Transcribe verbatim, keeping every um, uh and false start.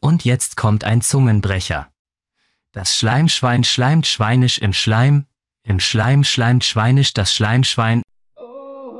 Und jetzt kommt ein Zungenbrecher. Das Schleimschwein schleimt schweinisch im Schleim, im Schleim schleimt schweinisch das Schleimschwein,